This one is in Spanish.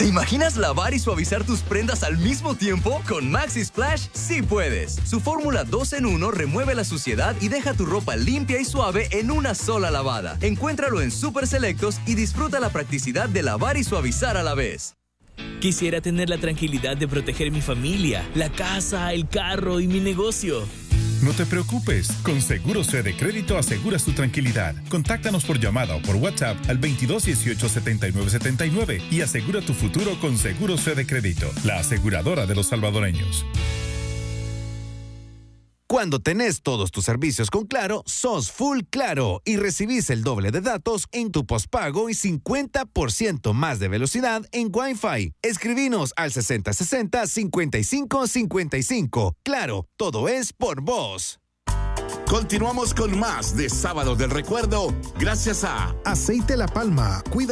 ¿Te imaginas lavar y suavizar tus prendas al mismo tiempo? Con Maxi Splash sí puedes. Su fórmula 2 en 1 remueve la suciedad y deja tu ropa limpia y suave en una sola lavada. Encuéntralo en Super Selectos y disfruta la practicidad de lavar y suavizar a la vez. Quisiera tener la tranquilidad de proteger mi familia, la casa, el carro y mi negocio. No te preocupes, con Seguros Fede Crédito aseguras tu tranquilidad. Contáctanos por llamada o por WhatsApp al 2218-7979 y asegura tu futuro con Seguros Fede Crédito, la aseguradora de los salvadoreños. Cuando tenés todos tus servicios con Claro, sos full Claro y recibís el doble de datos en tu postpago y 50% más de velocidad en Wi-Fi. Escribinos al 6060-5555. Claro, todo es por vos. Continuamos con más de Sábado del Recuerdo, gracias a Aceite La Palma. Cuida